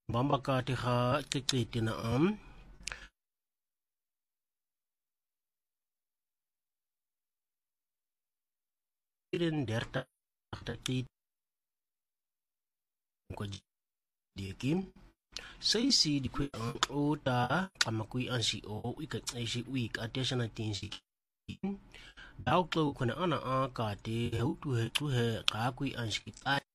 bamba ka te ha te na irin derta ta ti ko dikim sai si di kwe ang o ta kamakui an si o ikat ay si week at yasa na tin si daw klo ko na ana a ka te hu tu he ka kui an si